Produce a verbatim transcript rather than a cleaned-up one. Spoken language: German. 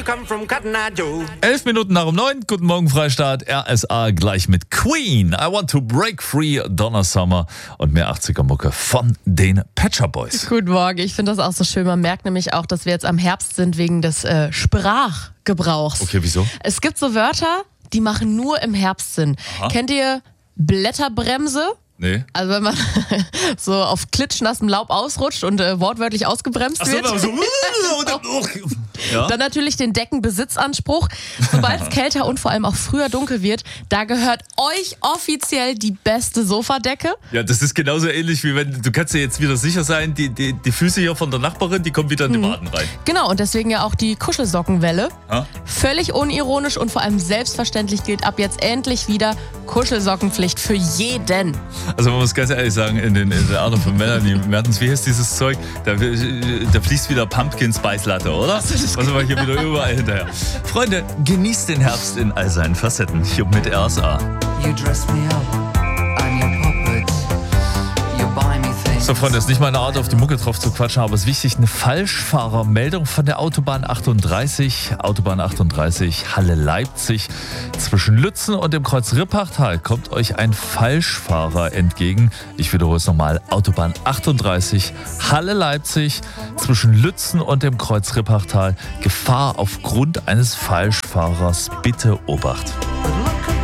come from Cotton Eye Joe. Elf Minuten nach um neun. Guten Morgen, Freistaat. R S A gleich mit Queen. I want to break free. Donna Summer und mehr achtziger-Mucke von den Pet Shop Boys. Guten Morgen. Ich finde das auch so schön. Man merkt nämlich auch, dass wir jetzt am Herbst sind wegen des äh, Sprachgebrauchs. Okay, wieso? Es gibt so Wörter, die machen nur im Herbst Sinn. Aha. Kennt ihr Blätterbremse? Nee. Also wenn man so auf klitschnassem Laub ausrutscht und äh, wortwörtlich ausgebremst Ach so, wird. so. Ja? Dann natürlich den Deckenbesitzanspruch. Sobald es kälter und vor allem auch früher dunkel wird, da gehört euch offiziell die beste Sofadecke. Ja, das ist genauso ähnlich wie wenn, du kannst dir jetzt wieder sicher sein, die, die, die Füße hier von der Nachbarin, die kommen wieder in die Waden rein. Genau, und deswegen ja auch die Kuschelsockenwelle. Ha? Völlig unironisch und vor allem selbstverständlich gilt ab jetzt endlich wieder Kuschelsockenpflicht für jeden. Also man muss ganz ehrlich sagen, in, den, in der Art von Melanie Mertens, wie heißt dieses Zeug? Da, da fließt wieder Pumpkin Spice Latte, oder? Was war hier wieder überall hinterher. Freunde, genießt den Herbst in all seinen Facetten. Hier mit R S A. You dress me up, I'm your puppet. You buy me things. So, Freunde, ist nicht meine Art, auf die Mucke drauf zu quatschen, aber es ist wichtig, eine Falschfahrermeldung von der Autobahn achtunddreißig. Autobahn achtunddreißig, Halle-Leipzig. Zwischen Lützen und dem Kreuz Rippachtal kommt euch ein Falschfahrer entgegen. Ich wiederhole es nochmal. Autobahn achtunddreißig, Halle-Leipzig. Zwischen Lützen und dem Kreuz Rippachtal. Gefahr aufgrund eines Falschfahrers. Bitte Obacht.